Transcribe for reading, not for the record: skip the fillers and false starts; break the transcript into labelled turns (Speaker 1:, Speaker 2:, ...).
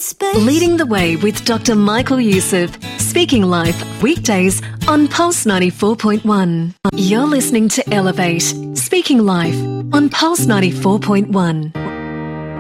Speaker 1: space.
Speaker 2: Leading the way with Dr. Michael Youssef. Speaking Life, weekdays on Pulse 94.1. You're listening to Elevate. Speaking Life on Pulse 94.1.